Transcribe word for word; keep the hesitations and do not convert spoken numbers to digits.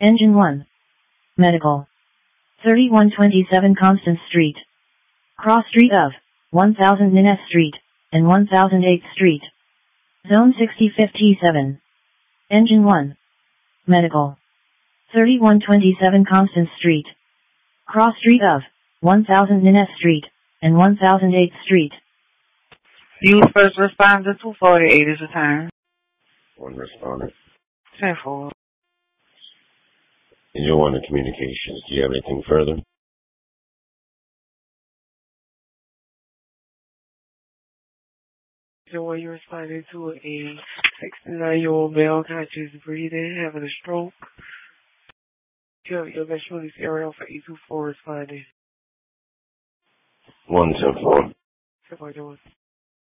Engine one. Medical. thirty-one twenty-seven Constance Street. Cross street of one thousand Nineth Street and one thousand eighth Street. Zone sixty fifty-seven. Engine one. Medical. thirty-one twenty-seven Constance Street. Cross street of one thousand Nineth Street and one thousand eighth Street. Use first responder two forty-eight is the time. One responder. ten four. And you're on the communications. Do you have anything further? So when you're responding to a sixty-nine-year-old male conscious breathing, having a stroke, you have your visual release area for eight two four responding. One ten four. ten four.